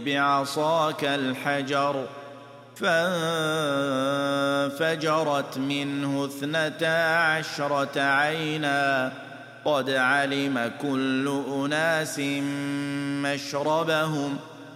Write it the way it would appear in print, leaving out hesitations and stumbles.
بعصاك الحجر فانفجرت منه 12 عينا قد علم كل أناس مشربهم